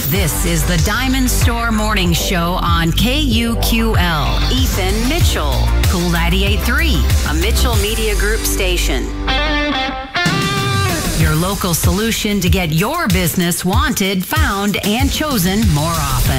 This is the Diamond Store Morning Show on KUQL. Ethan Mitchell, Cool 98.3, a Mitchell Media Group station. Your local solution to get your business wanted, found, and chosen more often.